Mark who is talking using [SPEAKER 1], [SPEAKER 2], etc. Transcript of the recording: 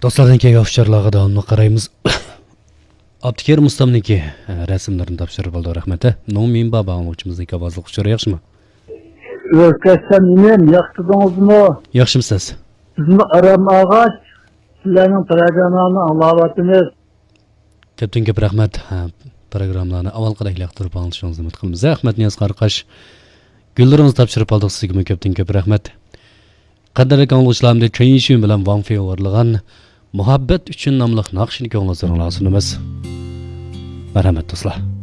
[SPEAKER 1] Dostlardan keyin ofşarlarga davamlı qaraymiz. Abdikerim ustamniki rasmlarini topshirib oldi, rahmat. Nomin baba o'chimizning ovozli qushlar yaxshimi?
[SPEAKER 2] O'rkashdan men yaxshidingizmi?
[SPEAKER 1] Yaxshimisiz?
[SPEAKER 2] Sizni Aram Ağaç sizlarning programmani anglayapmiz.
[SPEAKER 1] Ko'p rahmat. Programmalarni avvalgidek yoqtirib olishingizni umid qilamiz. Ahmad Niyaz Qarqash gullaringizni topshirib oldik sizga ko'p rahmat. Qadrli anglag'uchilarimda Trainshun bilan Wang Fei o'rlagan Muhabbat uchun nomli naqshini ko'ngilingizga sunamiz. Marhamat do'stlar.